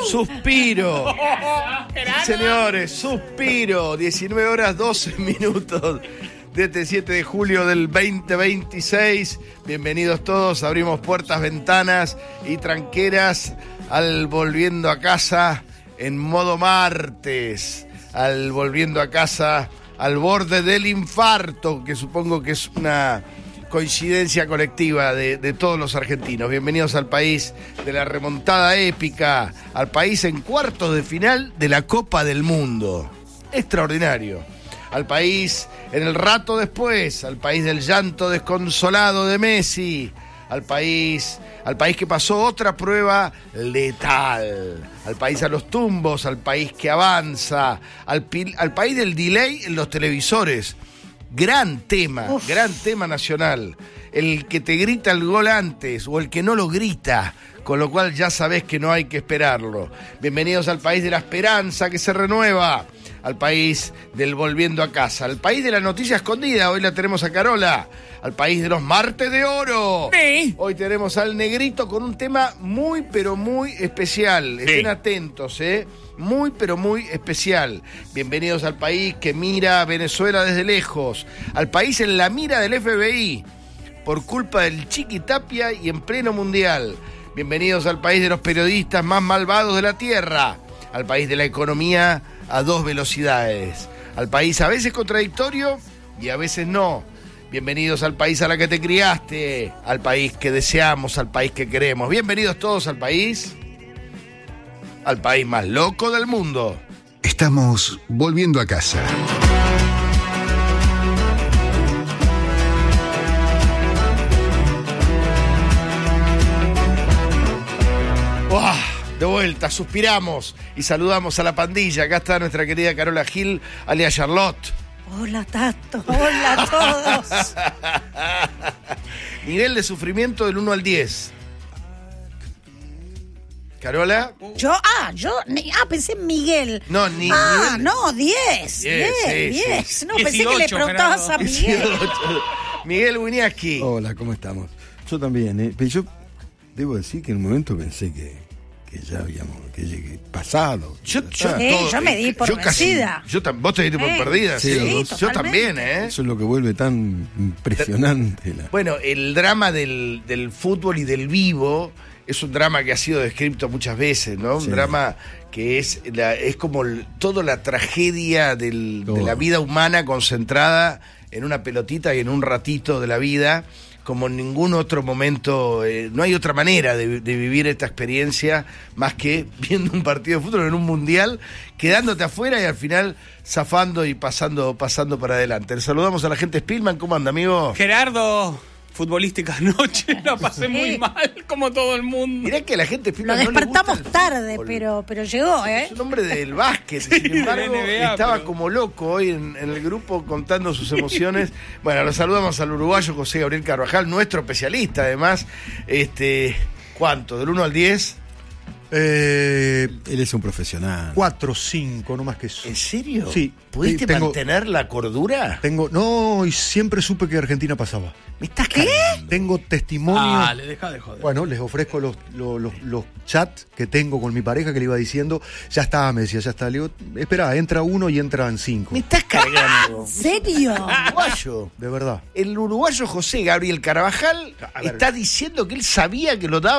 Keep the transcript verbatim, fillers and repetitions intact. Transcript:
Suspiro. Señores, suspiro. diecinueve horas doce minutos de este siete de julio del veinte veintiséis. Bienvenidos todos. Abrimos puertas, ventanas y tranqueras al Volviendo a Casa en modo martes. Al Volviendo a Casa al borde del infarto, que supongo que es una coincidencia colectiva de, de todos los argentinos. Bienvenidos al país de la remontada épica, al país en cuartos de final de la Copa del Mundo. Extraordinario. Al país en el rato después, al país del llanto desconsolado de Messi, al país, al país que pasó otra prueba letal, al país a los tumbos, al país que avanza, al, pi, al país del delay en los televisores. Gran tema, Uf. gran tema nacional. El que te grita el gol antes o el que no lo grita, con lo cual ya sabés que no hay que esperarlo. Bienvenidos al país de la esperanza que se renueva, al país del Volviendo a Casa, al país de la noticia escondida. Hoy la tenemos a Carola. Al país de los martes de oro. Sí. Hoy tenemos al Negrito con un tema muy, pero muy especial. Sí. Estén atentos, ¿eh? Muy, pero muy especial. Bienvenidos al país que mira a Venezuela desde lejos. Al país en la mira del F B I, por culpa del Chiqui Tapia y en pleno mundial. Bienvenidos al país de los periodistas más malvados de la tierra. Al país de la economía a dos velocidades. Al país a veces contradictorio y a veces no. Bienvenidos al país a la que te criaste, al país que deseamos, al país que queremos. Bienvenidos todos al país, al país más loco del mundo. Estamos volviendo a casa. ¡Uah! De vuelta, suspiramos y saludamos a la pandilla. Acá está nuestra querida Carola Gil, alias Charlotte. Hola, Tato. Hola a todos. Nivel de sufrimiento del uno al diez. ¿Carola? Yo, ah, yo, ah, pensé en Miguel. No, ni Ah, nivel... no, diez. diez, sí, diez. Sí. No, pensé que le preguntabas Gerardo. A Miguel. dieciocho. Miguel Winiaski. Hola, ¿cómo estamos? Yo también, ¿eh? Pero yo debo decir que en un momento pensé que... que ya habíamos, que llegué pasado. Yo, yo, sí, todo, yo me di por yo vencida. Casi, yo tam, vos te diste por eh, perdida, sí. sí yo totalmente. también, ¿eh? Eso es lo que vuelve tan impresionante. La... Bueno, el drama del, del fútbol y del vivo es un drama que ha sido descrito muchas veces, ¿no? Un sí. drama que es, la, es como el, toda la tragedia del, de la vida humana concentrada en una pelotita y en un ratito de la vida. Como en ningún otro momento, eh, no hay otra manera de, de vivir esta experiencia más que viendo un partido de fútbol en un mundial, quedándote afuera y al final zafando y pasando, pasando para adelante. Le saludamos a la gente Spillman. ¿Cómo anda, amigo? Gerardo, futbolística anoche, la pasé muy mal, como todo el mundo. Mirá que a la gente Spillman lo despertamos no le tarde, pero, pero llegó, ¿eh? Es un hombre del básquet, sí, sin embargo, N B A, estaba pero... como loco hoy en, en el grupo contando sus emociones. Bueno, lo saludamos al uruguayo José Gabriel Carvajal, nuestro especialista, además. Este, ¿cuánto? ¿Del uno al diez? Eh, Él es un profesional. cuatro, cinco, no más que eso. ¿En serio? Sí. ¿Pudiste tengo, mantener la cordura? Tengo, no, y siempre supe que Argentina pasaba. ¿Me estás ¿Qué? cargando? Tengo testimonio. Ah, le deja de joder. Bueno, les ofrezco los, los, los, los chats que tengo con mi pareja que le iba diciendo. Ya está, me decía, ya está. Le digo, espera, entra uno y entran cinco. ¿Me estás cargando? ¿En serio? Uruguayo. De verdad. El uruguayo José Gabriel Carvajal ver, está diciendo que él sabía que lo daba